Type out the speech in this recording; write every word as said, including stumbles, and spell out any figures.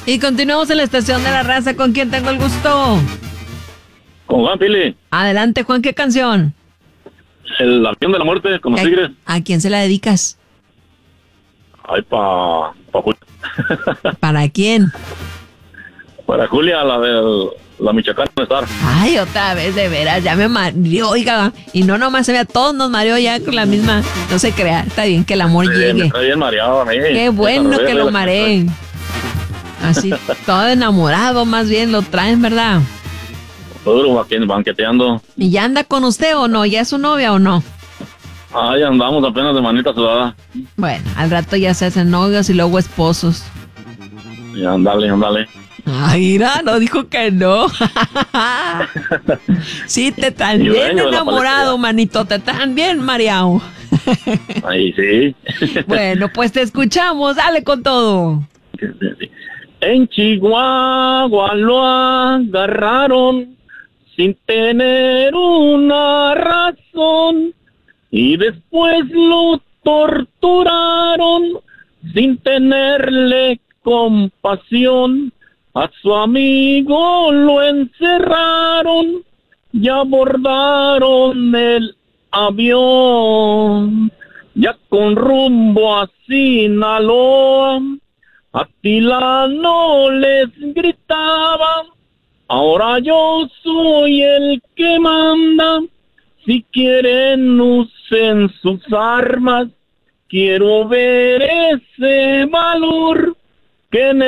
Y continuamos en la estación de la raza. ¿Con quién tengo el gusto? Con Juan Pili. Adelante, Juan, ¿qué canción? El avión de la muerte con los ¿A, tigres. ¿A quién se la dedicas? Ay, pa... pa Julia. ¿Para quién? Para Julia, la de la Michoacán Star. Ay, otra vez, de veras, ya me mareó, oiga. Y no nomás se vea, todos nos mareó ya con la misma. No se crea, está bien que el amor Sí, llegue. está bien mareado a mí. Qué bueno que lo mareen. Así, todo enamorado más bien lo traen, ¿verdad? Todo aquí banqueteando. ¿Y ya anda con usted o no? ¿Ya es su novia o no? Ay, andamos apenas de manita sudada. Bueno, al rato ya se hacen novios y luego esposos. Y andale, andale. Ay, mira, no dijo que no. Sí, te están Y bien dueño de la enamorado, manito, te están bien mareado. Ahí sí. Bueno, pues te escuchamos, dale con todo. En Chihuahua lo agarraron sin tener una razón y después lo torturaron sin tenerle compasión. A su amigo lo encerraron y abordaron el avión. Ya con rumbo a Sinaloa, Atilano les gritaba: ahora yo soy el que manda, si quieren usen sus armas, quiero ver ese valor que